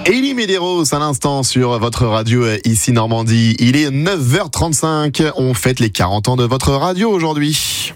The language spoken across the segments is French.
Elie Medeiros à l'instant sur votre radio ici Normandie. Il est 9h35. On fête les 40 ans de votre radio aujourd'hui.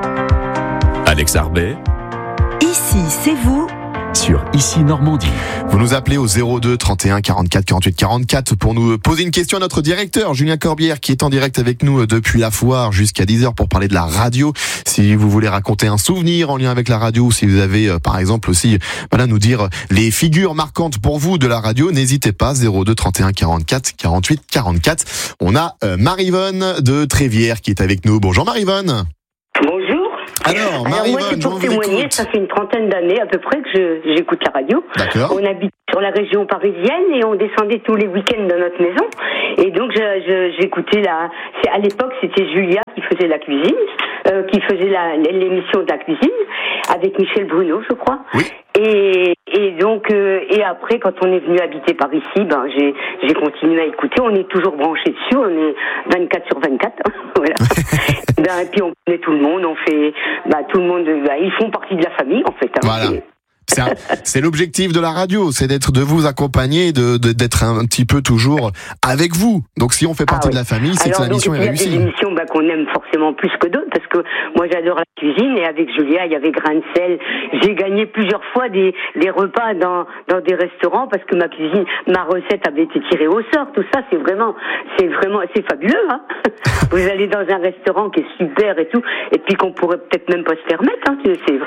Alex Arbet. Ici, c'est vous. Sur Ici Normandie. Vous nous appelez au 02 31 44 48 44 pour nous poser une question à notre directeur Julien Corbière qui est en direct avec nous depuis la foire jusqu'à 10h pour parler de la radio. Si vous voulez raconter un souvenir en lien avec la radio, si vous avez par exemple aussi nous dire les figures marquantes pour vous de la radio, n'hésitez pas, 02 31 44 48 44. On a Maryvonne de Trévière qui est avec nous. Bonjour Maryvonne. Bonjour. Alors moi, c'est pour témoigner, ça fait une trentaine d'années à peu près que j'écoute la radio. D'accord. On habite sur la région parisienne et on descendait tous les week-ends dans notre maison. Et donc, j'écoutais à l'époque, c'était Julia qui faisait la cuisine, qui faisait l'émission de la cuisine, avec Michel Bruno, je crois. Oui. Et donc, et après, quand on est venu habiter par ici, j'ai continué à écouter. On est toujours branchés dessus. On est 24 sur 24. Voilà. Et puis on connaît tout le monde. On fait, tout le monde. Ils font partie de la famille, en fait. Voilà. C'est l'objectif de la radio, c'est de vous accompagner, d'être un petit peu toujours avec vous. Donc si on fait partie de la famille, c'est que la mission est réussie. Il y a des émissions qu'on aime forcément plus que d'autres, parce que moi j'adore la cuisine, et avec Julia, il y avait Grain de sel. J'ai gagné plusieurs fois des repas dans des restaurants, parce que ma recette avait été tirée au sort. Tout ça, c'est fabuleux, hein. Vous allez dans un restaurant qui est super et tout, et puis qu'on pourrait peut-être même pas se permettre, hein.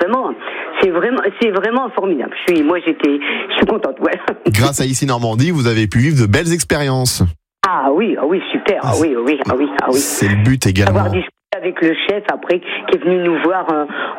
C'est vraiment formidable. Je suis contente, ouais. Grâce à Ici Normandie, vous avez pu vivre de belles expériences. Ah oui, super. Ah oui. C'est le but également. Avoir discuté avec le chef après qui est venu nous voir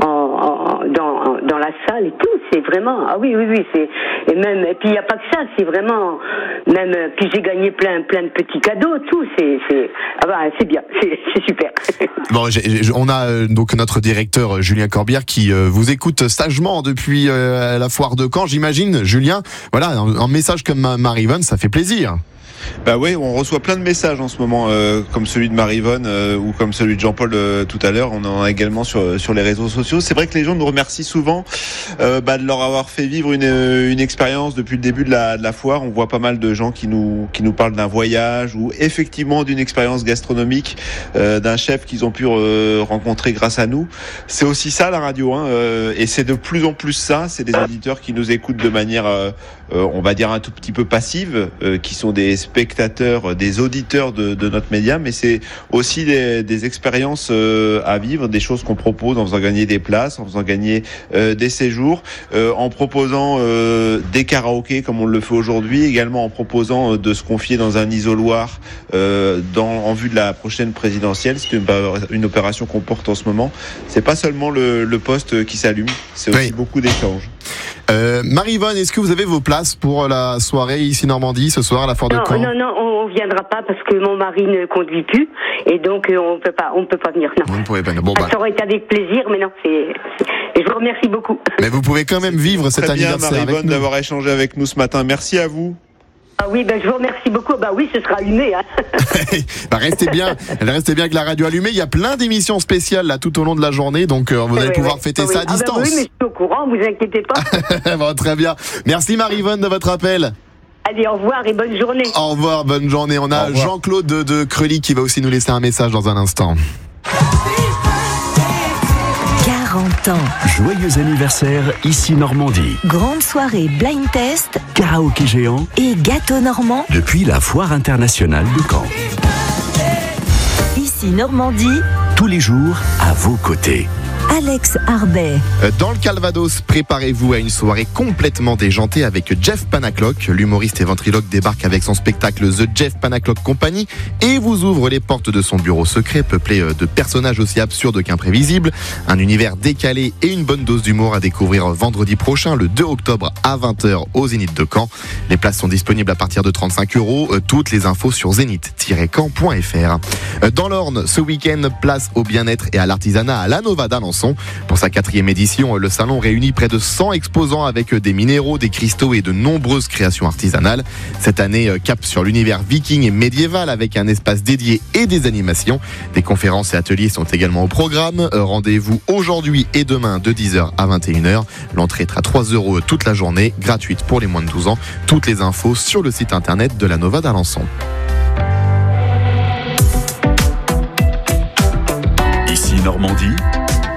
dans la salle et tout, c'est vraiment oui, et puis il y a pas que ça, c'est vraiment même puis j'ai gagné plein de petits cadeaux, tout, c'est bien, c'est super. Bon, on a donc notre directeur Julien Corbière qui vous écoute sagement depuis la foire de Caen, j'imagine. Julien, voilà, un message comme Maryvonne, ça fait plaisir. Oui, on reçoit plein de messages en ce moment, comme celui de Maryvonne ou comme celui de Jean-Paul tout à l'heure. On en a également sur les réseaux sociaux. C'est vrai que les gens nous remercient souvent de leur avoir fait vivre une expérience depuis le début de la foire. On voit pas mal de gens qui nous parlent d'un voyage ou effectivement d'une expérience gastronomique, d'un chef qu'ils ont pu rencontrer grâce à nous. C'est aussi ça la radio, hein, et c'est de plus en plus ça. C'est des auditeurs qui nous écoutent de manière, on va dire un tout petit peu passive, qui sont des spectateurs, des auditeurs de notre média, mais c'est aussi des expériences à vivre, des choses qu'on propose en faisant gagner des places, en faisant gagner des séjours, en proposant des karaokés comme on le fait aujourd'hui, également en proposant de se confier dans un isoloir en vue de la prochaine présidentielle. C'est une opération qu'on porte en ce moment. C'est pas seulement le poste qui s'allume, c'est aussi beaucoup d'échanges. Maryvonne, est-ce que vous avez vos places pour la soirée ici Normandie ce soir à la foire de Caen? Non, on viendra pas parce que mon mari ne conduit plus et donc on peut pas venir. Non. Vous ne pouvez pas. Ça aurait été avec plaisir, mais non, je vous remercie beaucoup. Mais vous pouvez quand même vivre cet anniversaire avec nous. Maryvonne, d'avoir échangé avec nous ce matin. Merci à vous. Ah oui, je vous remercie beaucoup. Oui, ce sera allumé. Hein. Restez bien avec la radio allumée. Il y a plein d'émissions spéciales là tout au long de la journée, donc vous allez pouvoir fêter ça à distance. Oui, mais je suis au courant, vous inquiétez pas. Bon, très bien. Merci Maryvonne de votre appel. Allez, au revoir et bonne journée. Au revoir, bonne journée. On a Jean-Claude de Creully qui va aussi nous laisser un message dans un instant. 40 ans. Joyeux anniversaire, Ici Normandie. Grande soirée blind test, Karaoké géant et gâteau normand depuis la foire internationale de Caen. Ici Normandie, tous les jours à vos côtés. Alex Arbet. Dans le Calvados, préparez-vous à une soirée complètement déjantée avec Jeff Panaclock. L'humoriste et ventriloque débarque avec son spectacle The Jeff Panaclock Company et vous ouvre les portes de son bureau secret peuplé de personnages aussi absurdes qu'imprévisibles. Un univers décalé et une bonne dose d'humour à découvrir vendredi prochain, le 2 octobre à 20h au Zénith de Caen. Les places sont disponibles à partir de 35 €. Toutes les infos sur zénith-caen.fr. Dans l'Orne, ce week-end, place au bien-être et à l'artisanat à la Nova d'Alençon. Alençon. Pour sa 4e édition, le salon réunit près de 100 exposants avec des minéraux, des cristaux et de nombreuses créations artisanales. Cette année, cap sur l'univers viking et médiéval avec un espace dédié et des animations. Des conférences et ateliers sont également au programme. Rendez-vous aujourd'hui et demain de 10h à 21h. L'entrée est à 3 € toute la journée, gratuite pour les moins de 12 ans. Toutes les infos sur le site internet de la Nova d'Alençon. Ici Normandie.